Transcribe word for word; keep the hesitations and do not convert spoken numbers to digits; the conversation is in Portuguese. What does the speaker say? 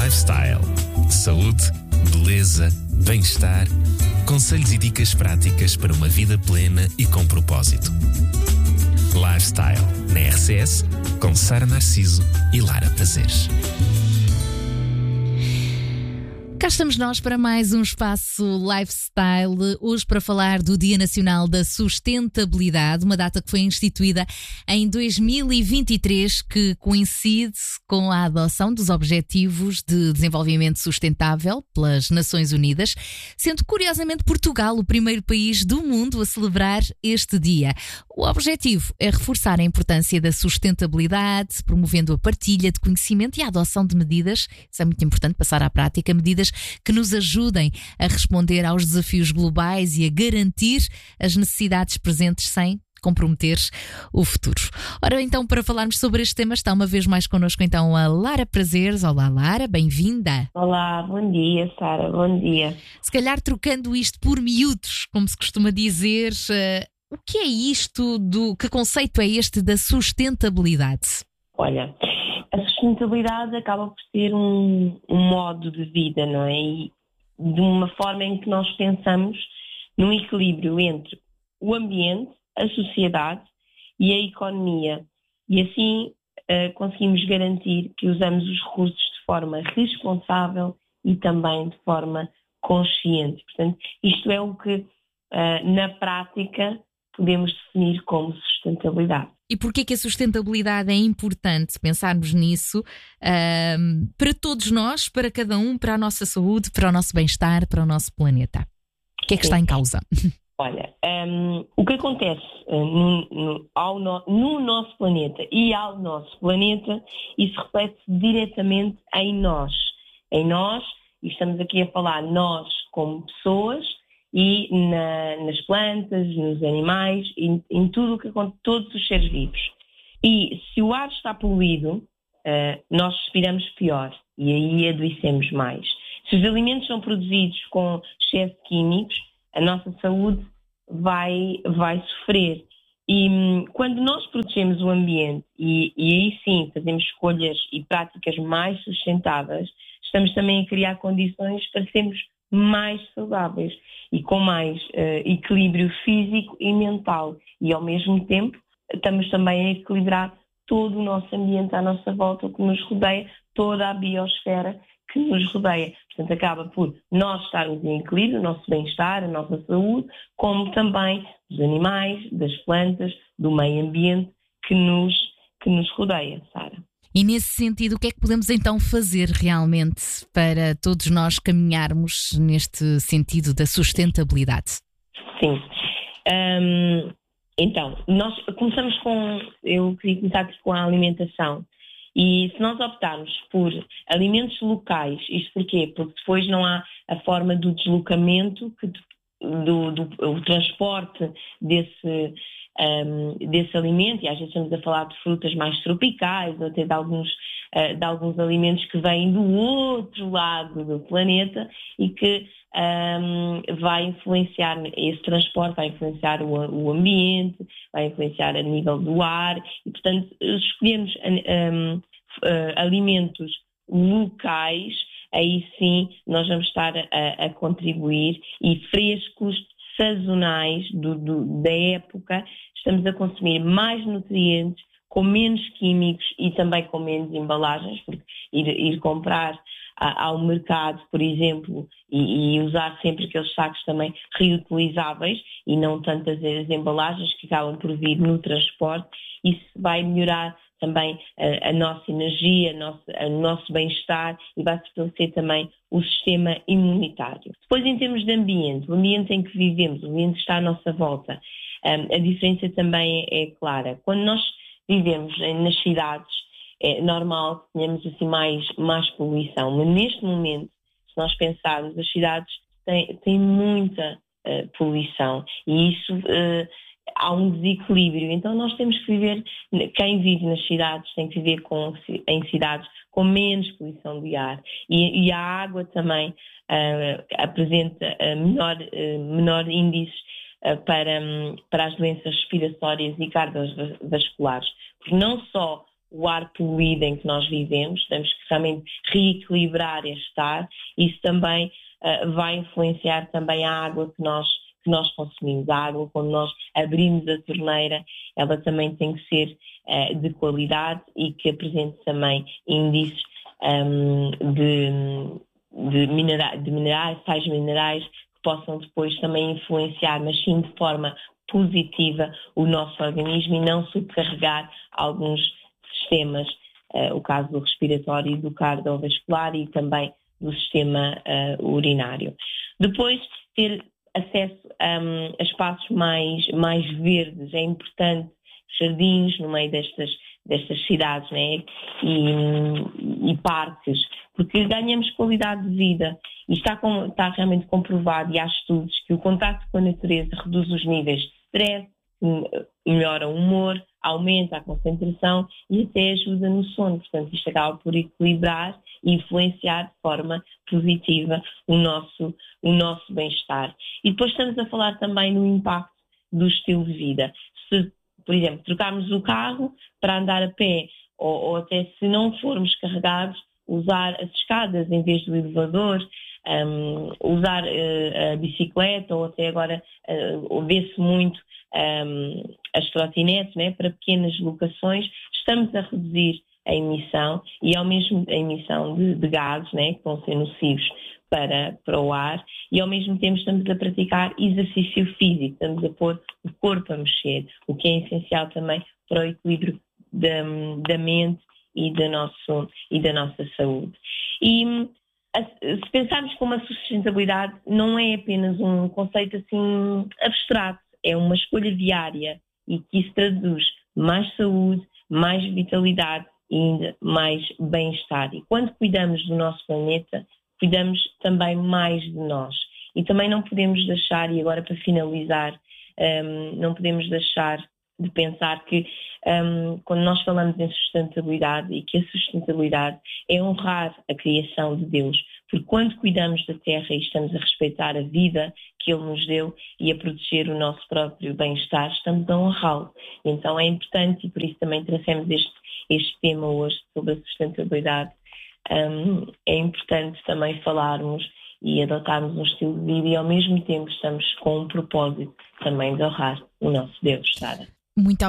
Lifestyle. Saúde, beleza, bem-estar. Conselhos e dicas práticas para uma vida plena e com propósito. Lifestyle, na R C S, com Sara Narciso e Lara Prazeres. Cá estamos nós para mais um espaço Lifestyle, hoje para falar do Dia Nacional da Sustentabilidade, uma data que foi instituída em dois mil e vinte e três, que coincide com a adoção dos Objetivos de Desenvolvimento Sustentável pelas Nações Unidas, sendo curiosamente Portugal o primeiro país do mundo a celebrar este dia. O objetivo é reforçar a importância da sustentabilidade, promovendo a partilha de conhecimento e a adoção de medidas, isso é muito importante, passar à prática, medidas que nos ajudem a responder aos desafios globais e a garantir as necessidades presentes sem comprometer o futuro. Ora, então, para falarmos sobre este tema, está uma vez mais connosco então a Lara Prazeres. Olá, Lara, bem-vinda. Olá, bom dia, Sara, bom dia. Se calhar trocando isto por miúdos, como se costuma dizer, uh, o que é isto, do que conceito é este da sustentabilidade? Olha, a sustentabilidade acaba por ser um, um modo de vida, não é? E de uma forma em que nós pensamos num equilíbrio entre o ambiente, a sociedade e a economia. E assim uh, conseguimos garantir que usamos os recursos de forma responsável e também de forma consciente. Portanto, isto é o que, uh, na prática, podemos definir como sustentabilidade. E porquê que a sustentabilidade é importante pensarmos nisso um, para todos nós, para cada um, para a nossa saúde, para o nosso bem-estar, para o nosso planeta? O que é que está em causa? Olha, um, o que acontece uh, no, no, ao no, no nosso planeta e ao nosso planeta, isso reflete diretamente em nós. Em nós, e estamos aqui a falar nós como pessoas, e na, nas plantas, nos animais, em, em tudo o que acontece, todos os seres vivos. E se o ar está poluído, uh, nós respiramos pior e aí adoecemos mais. Se os alimentos são produzidos com excesso de químicos, a nossa saúde vai, vai sofrer. E hum, quando nós protegemos o ambiente e, e aí sim fazemos escolhas e práticas mais sustentáveis, estamos também a criar condições para sermos mais saudáveis e com mais uh, equilíbrio físico e mental. E ao mesmo tempo estamos também a equilibrar todo o nosso ambiente à nossa volta, o que nos rodeia, toda a biosfera que nos rodeia. Portanto, acaba por nós estarmos em equilíbrio, o nosso bem-estar, a nossa saúde, como também dos animais, das plantas, do meio ambiente que nos, que nos rodeia, Sara. E nesse sentido, o que é que podemos então fazer realmente para todos nós caminharmos neste sentido da sustentabilidade? Sim. Um, então, nós começamos com, eu queria começar com a alimentação. E se nós optarmos por alimentos locais, isto porquê? Porque depois não há a forma do deslocamento, que, do, do o transporte desse... Um, desse alimento, e às vezes estamos a falar de frutas mais tropicais, ou até de alguns, uh, de alguns alimentos que vêm do outro lado do planeta e que um, vai influenciar, esse transporte vai influenciar o, o ambiente, vai influenciar a nível do ar, e portanto escolhemos um, uh, alimentos locais, aí sim nós vamos estar a, a contribuir, e frescos, sazonais do, do, da época, estamos a consumir mais nutrientes, com menos químicos e também com menos embalagens, porque ir, ir comprar a, ao mercado, por exemplo, e, e usar sempre aqueles sacos também reutilizáveis e não tantas as embalagens que acabam por vir no transporte, isso vai melhorar também a, a nossa energia, a nosso, o nosso bem-estar e vai fortalecer também o sistema imunitário. Depois, em termos de ambiente, o ambiente em que vivemos, o ambiente que está à nossa volta, um, a diferença também é, é clara. Quando nós vivemos nas cidades, é normal que tenhamos assim mais, mais poluição, mas neste momento, se nós pensarmos, as cidades têm, têm muita uh, poluição e isso... Uh, há um desequilíbrio, então nós temos que viver, quem vive nas cidades tem que viver com, em cidades com menos poluição de ar e, e a água também uh, apresenta uh, menor, uh, menor índices uh, para, um, para as doenças respiratórias e cardiovasculares, porque não só o ar poluído em que nós vivemos, temos que realmente reequilibrar este ar. Isso também uh, vai influenciar também a água que nós, que nós consumimos. A água, quando nós abrimos a torneira, ela também tem que ser uh, de qualidade e que apresente também índices um, de, de, minera- de minerais, sais minerais, que possam depois também influenciar, mas sim de forma positiva, o nosso organismo e não subcarregar alguns sistemas, uh, o caso do respiratório e do cardiovascular e também do sistema uh, urinário. Depois, ter acesso um, a espaços mais, mais verdes, é importante, jardins no meio destas, destas cidades, né? e, e parques, porque ganhamos qualidade de vida e está, com, está realmente comprovado, e há estudos, que o contacto com a natureza reduz os níveis de stress, melhora o humor, aumenta a concentração e até ajuda no sono. Portanto, isto acaba por equilibrar e influenciar de forma positiva o nosso, o nosso bem-estar. E depois estamos a falar também no impacto do estilo de vida. Se, por exemplo, trocarmos o carro para andar a pé, ou, ou até se não formos carregados, usar as escadas em vez do elevador, um, usar uh, a bicicleta, ou até agora uh, vê-se muito um, as trotinetes, né, para pequenas locações, estamos a reduzir a emissão e ao mesmo a emissão de, de gases, né, que vão ser nocivos para, para o ar, e ao mesmo tempo estamos a praticar exercício físico, estamos a pôr o corpo a mexer, o que é essencial também para o equilíbrio da, da mente e da, nosso, e da nossa saúde. E se pensarmos como a sustentabilidade não é apenas um conceito assim abstrato, é uma escolha diária e que isso traduz mais saúde, mais vitalidade e ainda mais bem-estar. E quando cuidamos do nosso planeta, cuidamos também mais de nós. E também não podemos deixar, e agora para finalizar, um, não podemos deixar de pensar que um, quando nós falamos em sustentabilidade, e que a sustentabilidade é honrar a criação de Deus, porque quando cuidamos da terra e estamos a respeitar a vida que Ele nos deu e a proteger o nosso próprio bem-estar, estamos a honrá-lo. Então é importante, e por isso também trouxemos este, este tema hoje sobre a sustentabilidade. Um, é importante também falarmos e adotarmos um estilo de vida, e ao mesmo tempo estamos com um propósito também de honrar o nosso Deus, Sara. Muito